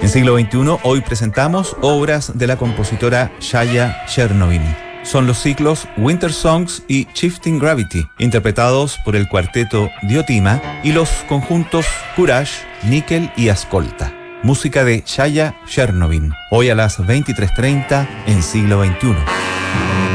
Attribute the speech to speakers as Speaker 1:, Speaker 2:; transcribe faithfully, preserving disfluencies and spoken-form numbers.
Speaker 1: En Siglo veintiuno, hoy presentamos obras de la compositora Shaya Chernovin. Son los ciclos Winter Songs y Shifting Gravity, interpretados por el cuarteto Diotima y los conjuntos Courage, Níquel y Ascolta. Música de Shaya Chernovin, hoy a las veintitrés treinta en Siglo veintiuno.